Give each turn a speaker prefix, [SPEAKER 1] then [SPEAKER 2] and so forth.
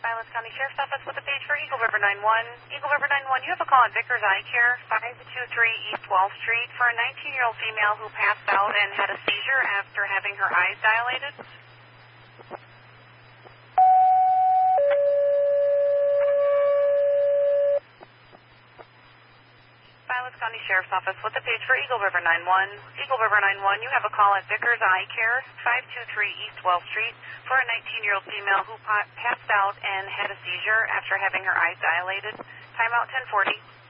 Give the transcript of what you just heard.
[SPEAKER 1] Silas County Sheriff's Office with a page for Eagle River 91. Eagle River 91, you have a call on Vickers Eye Care, 523 East Wall Street, for a 19-year-old female who passed out and had a seizure after having her eyes dilated. Silas County Sheriff's Office with a page for Eagle River 91. Eagle River 91, you have a call at Vickers Eye Care, 523 East Wall Street, for a 19-year-old female who passed out and had a seizure after having her eyes dilated. Timeout 1040.